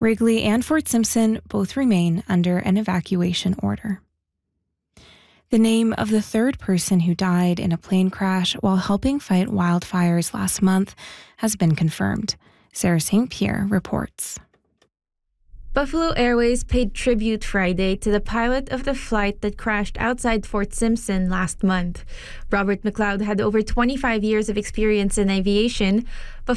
Wrigley and Fort Simpson both remain under an evacuation order. The name of the third person who died in a plane crash while helping fight wildfires last month has been confirmed. Sarah St. Pierre reports. Buffalo Airways paid tribute Friday to the pilot of the flight that crashed outside Fort Simpson last month. Robert McLeod had over 25 years of experience in aviation.